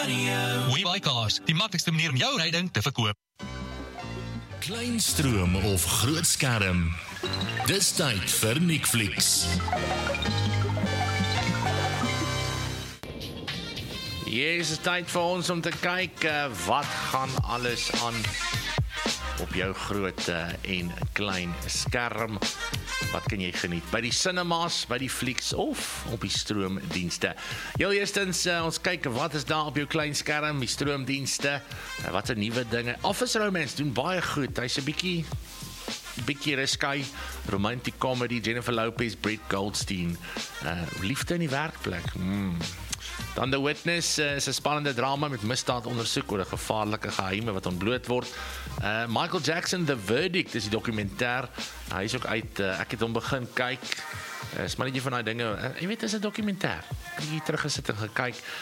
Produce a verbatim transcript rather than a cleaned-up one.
Radio. WeBuyCars, die maklikste manier om jou ryding te verkoop. Kleinstroom of groot skerm. Dis tyd vir Netflix. Yes, is tyd vir ons om te kyk uh, wat gaan alles aan op jou groot uh, en klein skerm. Wat kan jy geniet? By die cinemas, by die flieks of op die stroomdienste. Heel eerstens, uh, ons kyk wat is daar op jou klein skerm, die stroomdienste, uh, wat 'n nuwe dinge. Office Romance doen baie goed. Hy's 'n bietjie bietjie risky, romantic comedy, Jennifer Lopez, Brett Goldstein, uh, liefde in die werkplek. Mm. Dan The Witness uh, is 'n spannende drama met misdaadondersoek oor 'n gevaarlike geheime wat ontbloot word. Uh, Michael Jackson, The Verdict is die dokumentêr. Hy is ook uit, uh, ek het hom begin kyk. Uh, is maar net van daai dinge, uh, jy weet, is 'n dokumentêr. Ek het hier teruggesit en gekyk.